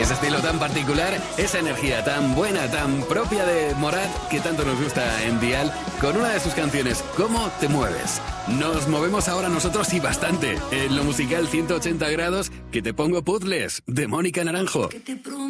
Ese estilo tan particular, esa energía tan buena, tan propia de Morat, que tanto nos gusta en Dial, con una de sus canciones, ¿Cómo te mueves? Nos movemos ahora nosotros y bastante, en lo musical 180 grados, que te pongo puzzles, de Mónica Naranjo. Que te prometo